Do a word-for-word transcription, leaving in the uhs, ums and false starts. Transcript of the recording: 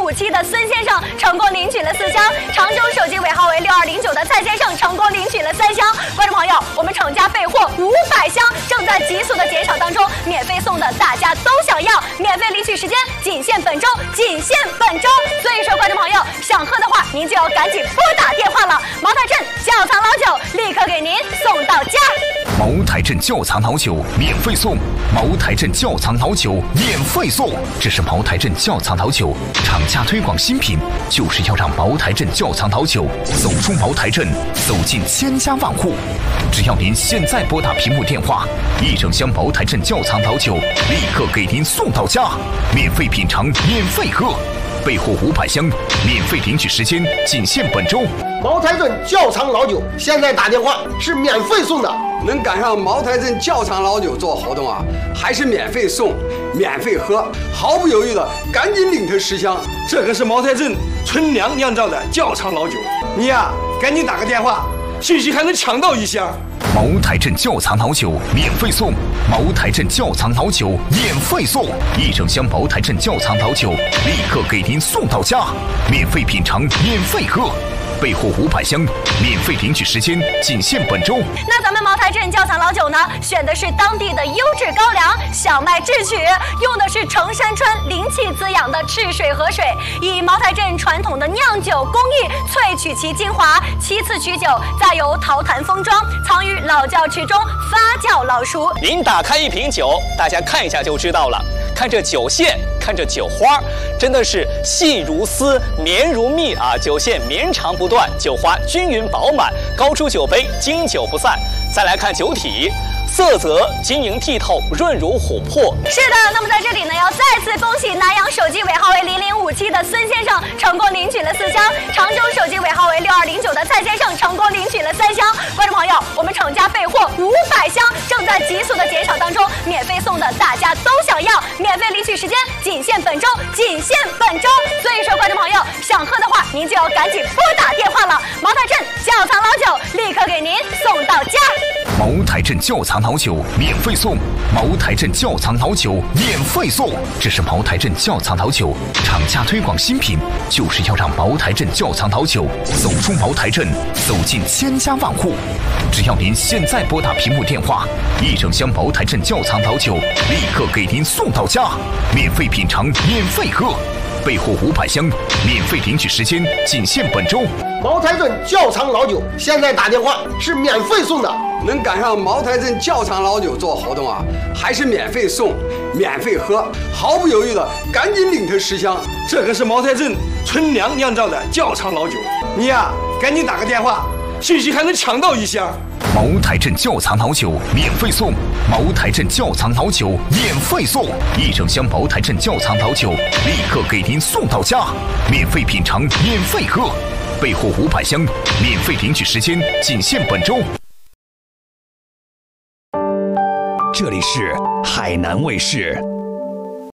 五七的孙先生成功领取了四箱，常州手机尾号为六二零九的蔡先生成功领取了三箱。观众朋友，我们厂家备货五百箱，正在急速的减少当中，免费送的大家都想要，免费领取时间仅限本周，仅限本周。所以说，观众朋友想喝的话，您就要赶紧拨打电话了。茅台镇窖藏老酒立刻给您送到家。 茅台镇窖藏老酒免费送，茅台镇窖藏老酒免费送。这是茅台镇窖藏老酒厂家推广新品，就是要让茅台镇窖藏老酒走出茅台镇，走进千家万户。只要您现在拨打屏幕电话，一整箱茅台镇窖藏老酒立刻给您送到家，免费品尝，免费喝。备货五百箱，免费领取时间仅限本周。 茅台镇窖藏老酒现在打电话是免费送的， 能赶上茅台镇窖藏老酒做活动啊，还是免费送、免费喝，毫不犹豫的赶紧领它十箱。 这可是茅台镇纯粮酿造的窖藏老酒，你呀赶紧打个电话，兴许还能抢到一箱。 茅台镇窖藏老酒免费送，茅台镇窖藏老酒免费送，一整箱茅台镇窖藏老酒立刻给您送到家，免费品尝，免费喝。备货五百箱，免费领取时间仅限本周。 那咱们茅台镇窖藏老酒呢，选的是当地的优质高粱小麦制曲，用的是城山川灵气滋养的赤水河水，以茅台镇传统的酿酒工艺萃取其精华，其次取酒，再由陶坛封装，藏于老窖池中发酵老熟。 您打开一瓶酒，大家看一下就知道了。看这酒线，看这酒花，真的是细如丝，绵如蜜啊！酒线绵长不断，酒花均匀饱满，高出酒杯，经久不散。再来看酒体，色泽晶莹剔透，润如琥珀。 是的，那么在这里呢，要再次恭喜南阳手机尾号为零零五七的孙先生成功领取了四箱，常州手机尾号为六二零九的蔡先生成功领取了三箱。观众朋友，我们厂家备货五百箱，正在急速的减少当中，免费送的大家都想要，免费领取时间仅限本周，仅限本周。所以说，观众朋友想喝的话，您就要赶紧拨打电话了。茅台镇窖藏老酒立刻给您送到家。 茅台镇窖藏老酒免费送，茅台镇窖藏老酒免费送。这是茅台镇窖藏老酒厂家推广新品，就是要让茅台镇窖藏老酒走出茅台镇，走进千家万户。只要您现在拨打屏幕电话，一整箱茅台镇窖藏老酒立刻给您送到家，免费品尝，免费喝。备货五百箱，免费领取时间仅限本周。 茅台镇窖藏老酒现在打电话是免费送的， 能赶上茅台镇窖藏老酒做活动啊，还是免费送、免费喝，毫不犹豫的赶紧领它十箱。 这可是茅台镇纯粮酿造的窖藏老酒，你呀赶紧打个电话，兴许还能抢到一箱。 茅台镇窖藏老酒免费送，茅台镇窖藏老酒免费送，一整箱茅台镇窖藏老酒立刻给您送到家，免费品尝，免费喝。备货五百箱，免费领取时间仅限本周。 这里是海南卫视。